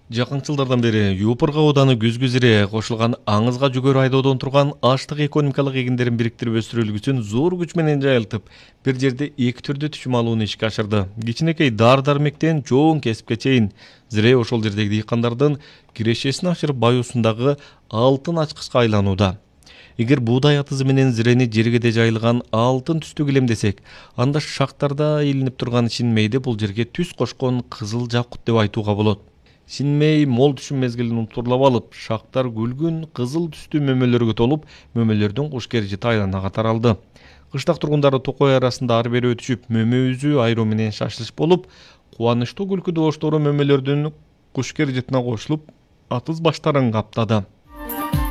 Жакын жылдардан бери Юпурга ооданы күзгүзире кошулган аңызга жүгөр айдоодон турган аштык экономикалык эгиндерин бириктирип өстүрөлгү үчүн зор күч менен жайылтып, бир жерде эки түрдүү түшүм алууну ишке ашырды. Кичинекей дары дармектен чоң кесипке чейин Зире ошол жердеги дыйкандардын кирешесин ашырып баюусундагы алтын ачкычка айланууда. Эгер буудай атызы менен зирени жергеде жайылган алтын түстүү килемдесек, анда шактарда илинип турган Шинмейди бул жерге түс кошкон кызыл жакут деп айтууга болот. Шинмей мол түшүм мезгилин унутурлап алып, шактар күлгүн кызыл түстүү мөмөлөргө толуп, мөмөлөрдүн куш керижи айланага таралды. Кыштак тургундары токой арасында ары бери өтүшүп, мөмө үзүү айруу менен шашылыш болуп, кубанычтуу күлкү добуштары мөмөлөрдүн куш кережетине кошулуп, атыз баштарын каптады.